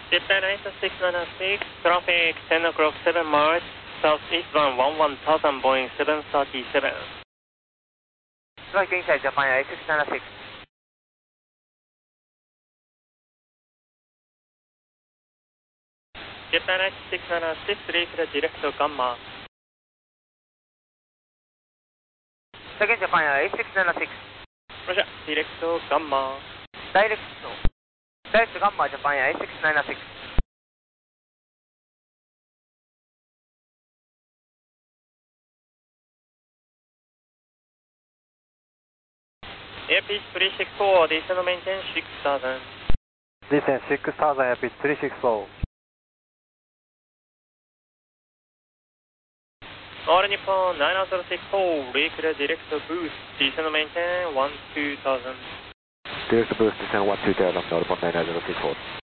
Japan 9696, traffic 10 o'clock 7 miles, southeast 111,000, Boeing 737. Flight inside Japan Air 696. Japan 9696, reach the direct Gamma. Second Japan Air 8696. Roger, direct Gamma. Direct Gamma Japan Air 8696. Airpeace 364, descend maintain 6000. Descend 6000, Airpeace 364. All Nippon 9064, reclear direct boost, descend maintain 12000. Direct boost, descend 120, Northbound 9064.